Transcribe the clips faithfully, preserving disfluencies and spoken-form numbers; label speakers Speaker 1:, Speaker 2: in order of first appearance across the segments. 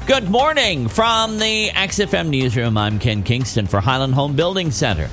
Speaker 1: Good morning from the X F M Newsroom. I'm Ken Kingston for Highland Home Building Center.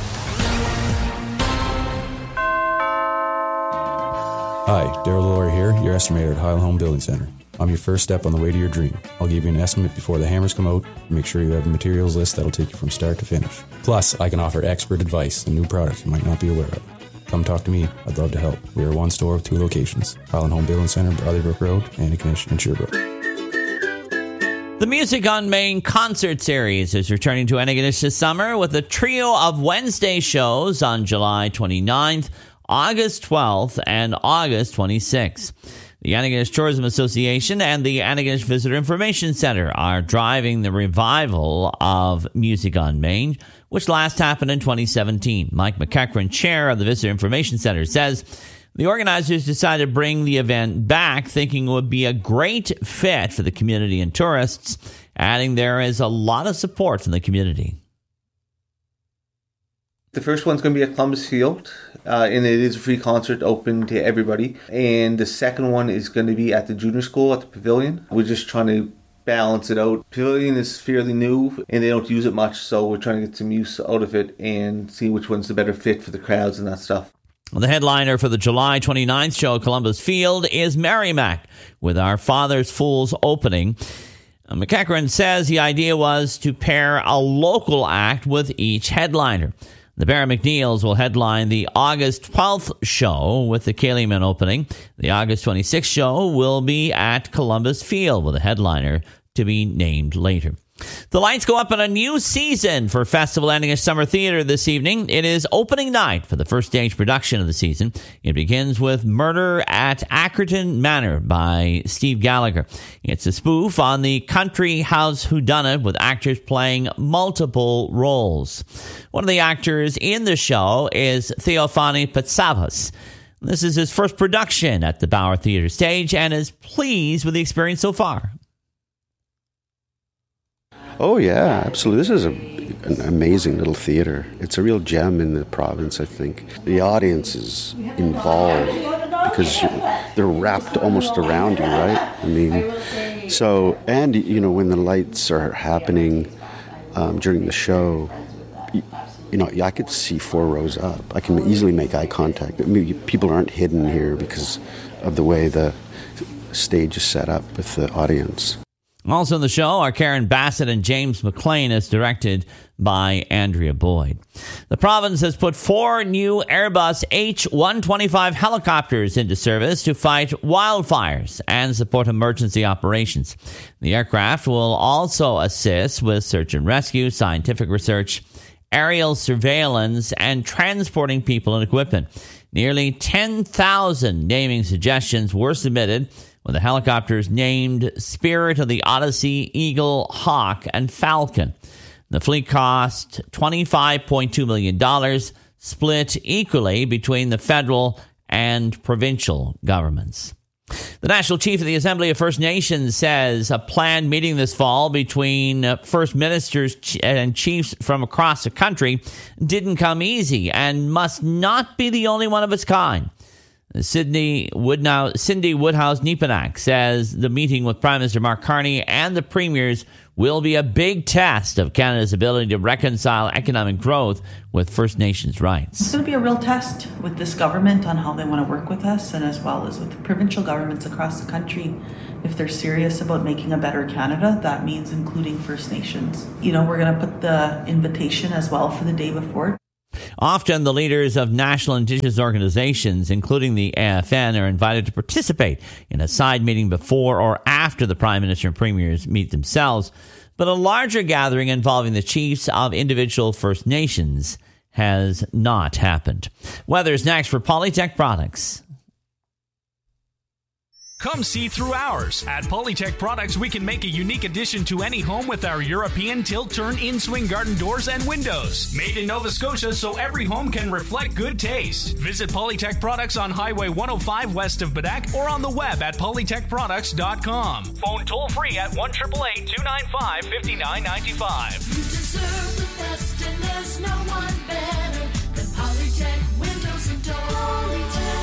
Speaker 2: Hi, Daryl Lohr here, your estimator at Highland Home Building Center. I'm your first step on the way to your dream. I'll give you an estimate before the hammers come out and make sure you have a materials list that'll take you from start to finish. Plus, I can offer expert advice and new products you might not be aware of. Come talk to me. I'd love to help. We are one store with two locations. Highland Home Building Center, Brotherybrook Road, Antigonish, and Sherbrooke.
Speaker 1: The Music on Main concert series is returning to Antigonish this summer with a trio of Wednesday shows on July twenty-ninth, August twelfth, and August twenty-sixth. The Antigonish Tourism Association and the Antigonish Visitor Information Center are driving the revival of Music on Main, which last happened in twenty seventeen. Mike McEachran, chair of the Visitor Information Center, says the organizers decided to bring the event back, thinking it would be a great fit for the community and tourists, adding there is a lot of support from the community.
Speaker 3: The first one's going to be at Columbus Field, uh, and it is a free concert open to everybody. And the second one is going to be at the junior school at the Pavilion. We're just trying to balance it out. Pavilion is fairly new, and they don't use it much, so we're trying to get some use out of it and see which one's the better fit for the crowds and that stuff.
Speaker 1: The headliner for the July twenty-ninth show at Columbus Field is Merrimack, with Our Father's Fools opening. McEachran says the idea was to pair a local act with each headliner. The Barra McNeils will headline the August twelfth show with the Kayleeman opening. The August twenty-sixth show will be at Columbus Field with a headliner to be named later. The lights go up on a new season for Festival Antigonish Summer Theatre this evening. It is opening night for the first stage production of the season. It begins with Murder at Ackerton Manor by Steve Gallagher. It's a spoof on the country house whodunit with actors playing multiple roles. One of the actors in the show is Theophany Patsavas. This is his first production at the Bauer Theatre stage and is pleased with the experience so far.
Speaker 4: Oh, yeah, absolutely. This is a, an amazing little theatre. It's a real gem in the province, I think. The audience is involved because they're wrapped almost around you, right? I mean, so, and, you know, when the lights are happening um, during the show, you, you know, I could see four rows up. I can easily make eye contact. I mean, people aren't hidden here because of the way the stage is set up with the audience.
Speaker 1: Also in the show are Karen Bassett and James McLean, as directed by Andrea Boyd. The province has put four new Airbus H one twenty-five helicopters into service to fight wildfires and support emergency operations. The aircraft will also assist with search and rescue, scientific research, aerial surveillance, and transporting people and equipment. Nearly ten thousand naming suggestions were submitted, with the helicopters named Spirit of the Odyssey, Eagle, Hawk, and Falcon. The fleet cost twenty-five point two million dollars, split equally between the federal and provincial governments. The National Chief of the Assembly of First Nations says a planned meeting this fall between First Ministers and chiefs from across the country didn't come easy and must not be the only one of its kind. Sydney Woodnow, Cindy Woodhouse-Nepanak says the meeting with Prime Minister Mark Carney and the premiers will be a big test of Canada's ability to reconcile economic growth with First Nations rights.
Speaker 5: It's going to be a real test with this government on how they want to work with us, and as well as with the provincial governments across the country. If they're serious about making a better Canada, that means including First Nations. You know, we're going to put the invitation as well for the day before.
Speaker 1: Often the leaders of national Indigenous organizations, including the A F N, are invited to participate in a side meeting before or after the Prime Minister and Premiers meet themselves. But a larger gathering involving the chiefs of individual First Nations has not happened. Weather's next for Polytech Products.
Speaker 6: Come see through ours. At Polytech Products, we can make a unique addition to any home with our European tilt-turn in-swing garden doors and windows. Made in Nova Scotia so every home can reflect good taste. Visit Polytech Products on Highway one oh five west of Bedak or on the web at polytech products dot com. Phone toll-free at one eight eight eight, two nine five, five nine nine five.
Speaker 7: You deserve the best and there's no one better than Polytech Windows and Doors.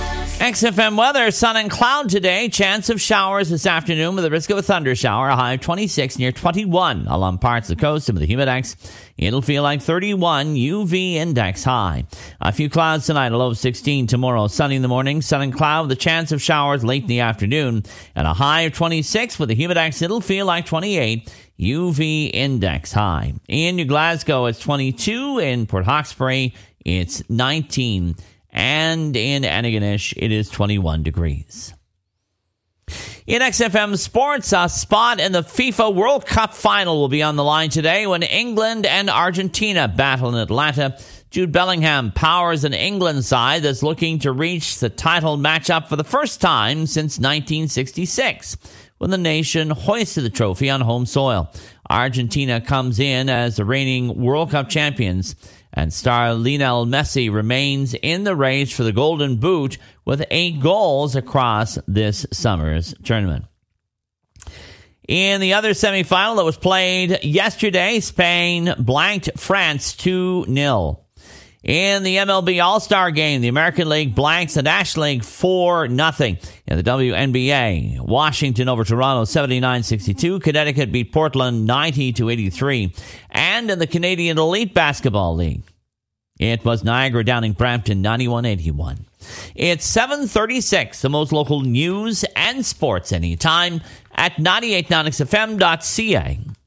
Speaker 1: X F M weather, sun and cloud today. Chance of showers this afternoon with a risk of a thunder shower. A high of twenty-six, near twenty-one along parts of the coast. And with the humidex, it'll feel like thirty-one, U V index high. A few clouds tonight, a low of sixteen. Tomorrow, sunny in the morning, sun and cloud with a chance of showers late in the afternoon. And a high of twenty-six with the humidex, it'll feel like twenty-eight, U V index high. In New Glasgow, it's twenty-two. In Port Hawkesbury, it's nineteen. And in Antigonish, it is twenty-one degrees. In X F M Sports, a spot in the FIFA World Cup final will be on the line today when England and Argentina battle in Atlanta. Jude Bellingham powers an England side that's looking to reach the title matchup for the first time since nineteen sixty-six, when the nation hoisted the trophy on home soil. Argentina comes in as the reigning World Cup champions, and star Lionel Messi remains in the race for the Golden Boot with eight goals across this summer's tournament. In the other semifinal that was played yesterday, Spain blanked France two nil. In the M L B All-Star Game, the American League blanks the National League four nothing. In the W N B A, Washington over Toronto seventy-nine sixty-two. Connecticut beat Portland ninety to eighty-three. And in the Canadian Elite Basketball League, it was Niagara downing Brampton ninety-one eighty-one. It's seven thirty-six, the most local news and sports anytime at ninety-eight point nine X F M dot C A.